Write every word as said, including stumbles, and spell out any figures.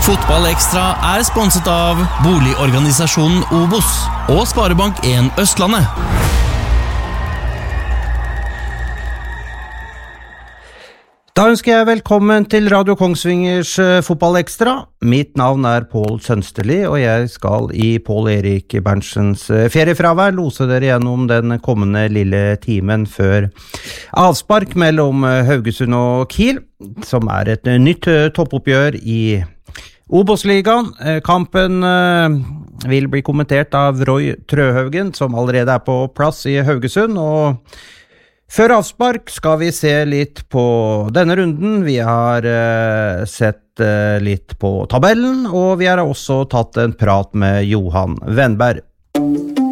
Fotballekstra er sponset av boligorganisasjonen Obos og Sparebank en Østlandet. Da ønsker jeg velkommen til Radio Kongsvingers Fotballekstra. Mitt navn er Pål Sønsterli, og jeg skal i Pål Erik Berntsens feriefravær lose dere gjennom den kommende lille timen før avspark mellom Haugesund og Kiel, som er et nytt toppoppgjør i Obos-ligaen. Kampen vil bli kommentert av Roy Trøhaugen, som allerede er på plass i Haugesund, og før avspark skal vi se litt på denne runden. Vi har uh, sett uh, litt på tabellen, og vi har også tatt en prat med Johan Wennberg.